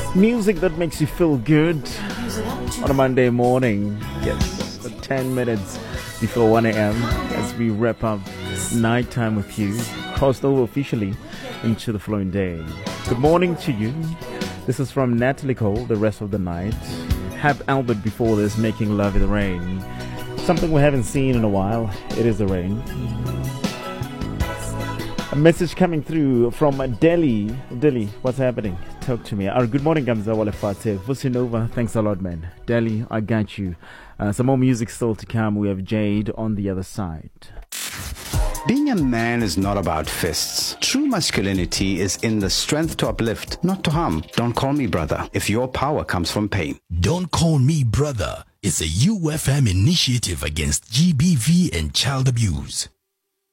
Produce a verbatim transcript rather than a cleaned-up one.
Music that makes you feel good on a Monday morning. Yes, ten minutes before one a.m. as we wrap up nighttime with you. Crossed over officially into the flowing day. Good morning to you. This is from Natalie Cole, The Rest of the Night. Hap Albert before this, Making Love in the Rain. Something we haven't seen in a while. It is the rain. A message coming through from Delhi. Delhi, what's happening? Talk to me. Uh, good morning, Gamza Walefate. Vusinova, thanks a lot, man. Delhi, I got you. Uh, some more music still to come. We have Jade on the other side. Being a man is not about fists. True masculinity is in the strength to uplift, not to harm. Don't call me brother if your power comes from pain. Don't Call Me Brother is a U F M initiative against G B V and child abuse.